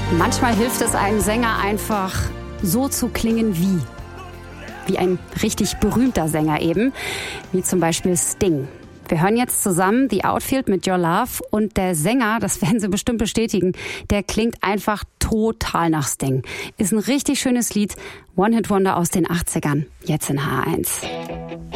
Manchmal hilft es einem Sänger einfach, so zu klingen wie ein richtig berühmter Sänger eben, wie zum Beispiel Sting. Wir hören jetzt zusammen The Outfield mit Your Love und der Sänger, das werden Sie bestimmt bestätigen, der klingt einfach total nach Sting. Ist ein richtig schönes Lied, One-Hit-Wonder aus den 80ern, jetzt in HR1.